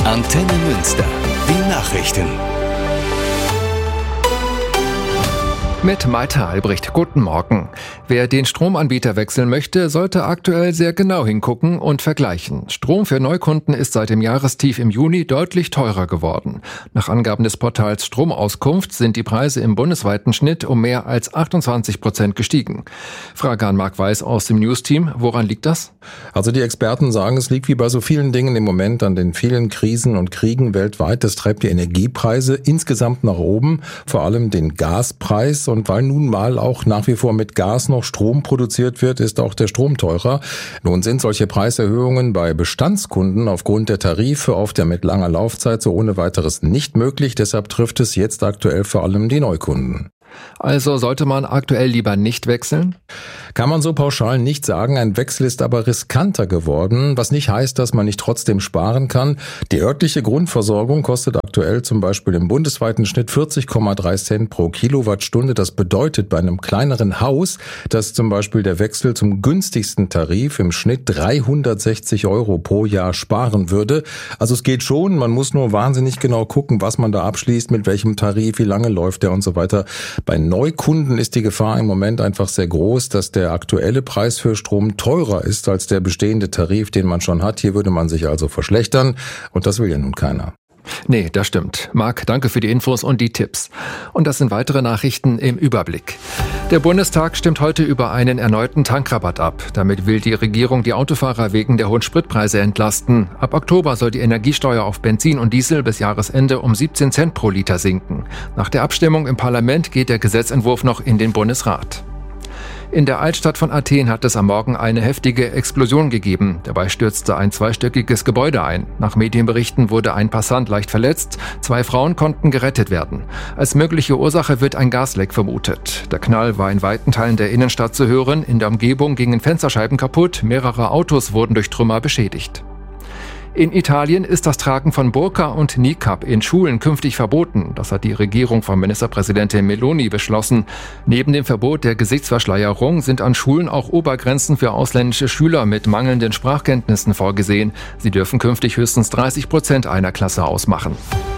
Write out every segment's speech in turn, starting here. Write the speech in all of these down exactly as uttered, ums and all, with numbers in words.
Antenne Münster. Die Nachrichten. Mit Malte Albrecht. Guten Morgen. Wer den Stromanbieter wechseln möchte, sollte aktuell sehr genau hingucken und vergleichen. Strom für Neukunden ist seit dem Jahrestief im Juni deutlich teurer geworden. Nach Angaben des Portals Stromauskunft sind die Preise im bundesweiten Schnitt um mehr als achtundzwanzig Prozent gestiegen. Frage an Marc Weiß aus dem News-Team. Woran liegt das? Also die Experten sagen, es liegt wie bei so vielen Dingen im Moment an den vielen Krisen und Kriegen weltweit. Das treibt die Energiepreise insgesamt nach oben, vor allem den Gaspreis. Und weil nun mal auch nach wie vor mit Gas noch Strom produziert wird, ist auch der Strom teurer. Nun sind solche Preiserhöhungen bei Bestandskunden aufgrund der Tarife oft ja mit langer Laufzeit so ohne weiteres nicht möglich. Deshalb trifft es jetzt aktuell vor allem die Neukunden. Also sollte man aktuell lieber nicht wechseln? Kann man so pauschal nicht sagen. Ein Wechsel ist aber riskanter geworden, was nicht heißt, dass man nicht trotzdem sparen kann. Die örtliche Grundversorgung kostet aktuell zum Beispiel im bundesweiten Schnitt vierzig Komma drei Cent pro Kilowattstunde. Das bedeutet bei einem kleineren Haus, dass zum Beispiel der Wechsel zum günstigsten Tarif im Schnitt dreihundertsechzig Euro pro Jahr sparen würde. Also es geht schon, man muss nur wahnsinnig genau gucken, was man da abschließt, mit welchem Tarif, wie lange läuft der und so weiter. Bei Neukunden ist die Gefahr im Moment einfach sehr groß, dass der aktuelle Preis für Strom teurer ist als der bestehende Tarif, den man schon hat. Hier würde man sich also verschlechtern und das will ja nun keiner. Nee, das stimmt. Marc, danke für die Infos und die Tipps. Und das sind weitere Nachrichten im Überblick. Der Bundestag stimmt heute über einen erneuten Tankrabatt ab. Damit will die Regierung die Autofahrer wegen der hohen Spritpreise entlasten. Ab Oktober soll die Energiesteuer auf Benzin und Diesel bis Jahresende um siebzehn Cent pro Liter sinken. Nach der Abstimmung im Parlament geht der Gesetzentwurf noch in den Bundesrat. In der Altstadt von Athen hat es am Morgen eine heftige Explosion gegeben. Dabei stürzte ein zweistöckiges Gebäude ein. Nach Medienberichten wurde ein Passant leicht verletzt. Zwei Frauen konnten gerettet werden. Als mögliche Ursache wird ein Gasleck vermutet. Der Knall war in weiten Teilen der Innenstadt zu hören. In der Umgebung gingen Fensterscheiben kaputt. Mehrere Autos wurden durch Trümmer beschädigt. In Italien ist das Tragen von Burka und Niqab in Schulen künftig verboten. Das hat die Regierung von Ministerpräsidentin Meloni beschlossen. Neben dem Verbot der Gesichtsverschleierung sind an Schulen auch Obergrenzen für ausländische Schüler mit mangelnden Sprachkenntnissen vorgesehen. Sie dürfen künftig höchstens dreißig Prozent einer Klasse ausmachen.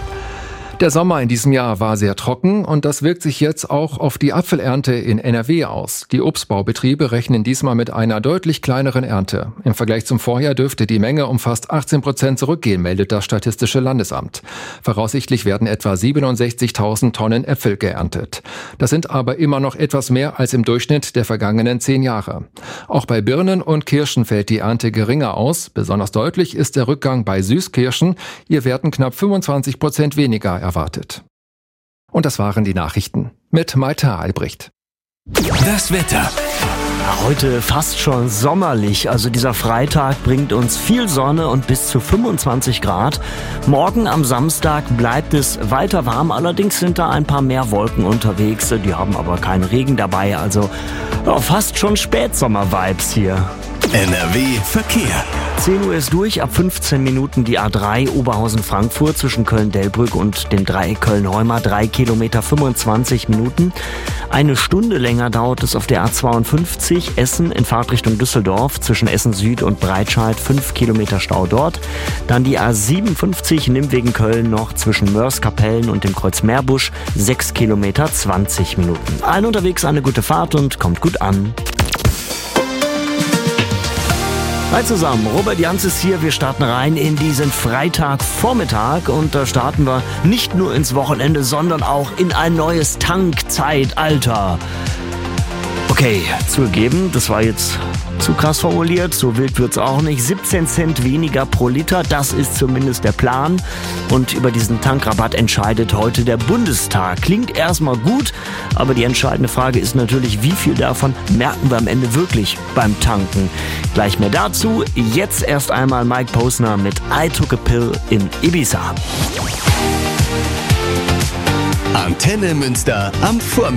Der Sommer in diesem Jahr war sehr trocken und das wirkt sich jetzt auch auf die Apfelernte in N R W aus. Die Obstbaubetriebe rechnen diesmal mit einer deutlich kleineren Ernte. Im Vergleich zum Vorjahr dürfte die Menge um fast achtzehn Prozent zurückgehen, meldet das Statistische Landesamt. Voraussichtlich werden etwa siebenundsechzigtausend Tonnen Äpfel geerntet. Das sind aber immer noch etwas mehr als im Durchschnitt der vergangenen zehn Jahre. Auch bei Birnen und Kirschen fällt die Ernte geringer aus. Besonders deutlich ist der Rückgang bei Süßkirschen. Hier werden knapp fünfundzwanzig Prozent weniger erwartet. Und das waren die Nachrichten mit Malte Albrecht. Das Wetter. Heute fast schon sommerlich, also dieser Freitag bringt uns viel Sonne und bis zu fünfundzwanzig Grad. Morgen am Samstag bleibt es weiter warm, allerdings sind da ein paar mehr Wolken unterwegs, die haben aber keinen Regen dabei, also ja, fast schon Spätsommer-Vibes hier. N R W Verkehr. zehn Uhr ist durch, ab fünfzehn Minuten die A drei Oberhausen-Frankfurt zwischen Köln-Delbrück und dem Dreieck Köln-Heuma, drei Kilometer fünfundzwanzig Minuten. Eine Stunde länger dauert es auf der A zweiundfünfzig Essen in Fahrtrichtung Düsseldorf zwischen Essen Süd und Breitscheid, fünf Kilometer Stau dort. Dann die A siebenundfünfzig Nimwegen-Köln noch zwischen Mörs-Kapellen und dem Kreuz Meerbusch, sechs Kilometer zwanzig Minuten. Allen unterwegs eine gute Fahrt und kommt gut an. Hi zusammen, Robert Jans ist hier. Wir starten rein in diesen Freitagvormittag und da starten wir nicht nur ins Wochenende, sondern auch in ein neues Tankzeitalter. Okay, zugegeben, das war jetzt zu krass formuliert, so wild wird's auch nicht. siebzehn Cent weniger pro Liter, das ist zumindest der Plan. Und über diesen Tankrabatt entscheidet heute der Bundestag. Klingt erstmal gut, aber die entscheidende Frage ist natürlich, wie viel davon merken wir am Ende wirklich beim Tanken? Gleich mehr dazu. Jetzt erst einmal Mike Posner mit I Took a Pill in Ibiza. Antenne Münster am Vormittag.